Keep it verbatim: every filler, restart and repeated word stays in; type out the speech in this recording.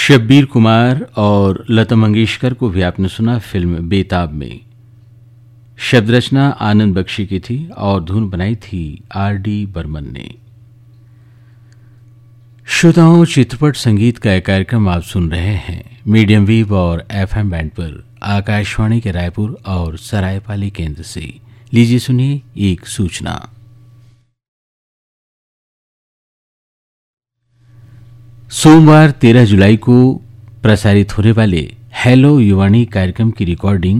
शब्बीर कुमार और लता मंगेशकर को भी आपने सुना फिल्म बेताब में। शब्द रचना आनंद बख्शी की थी और धुन बनाई थी आर डी बर्मन ने। श्रोताओं, चित्रपट संगीत का एक कार्यक्रम आप सुन रहे हैं मीडियम वेव और एफएम बैंड पर आकाशवाणी के रायपुर और सरायपाली केंद्र से। लीजिए सुनिए एक सूचना। सोमवार तेरह जुलाई को प्रसारित होने वाले हेलो युवाणी कार्यक्रम की रिकॉर्डिंग